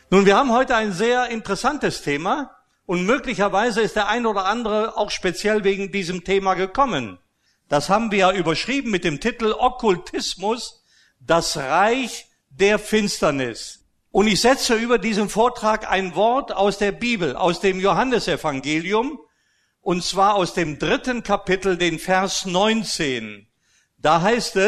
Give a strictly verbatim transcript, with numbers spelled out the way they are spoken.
Nun, wir haben heute ein sehr interessantes Thema und möglicherweise ist der ein oder andere auch speziell wegen diesem Thema gekommen. Das haben wir ja überschrieben mit dem Titel Okkultismus, das Reich der Finsternis. Und ich setze über diesem Vortrag ein Wort aus der Bibel, aus dem Johannesevangelium, und zwar aus dem dritten Kapitel, den Vers neunzehn. Da heißt es: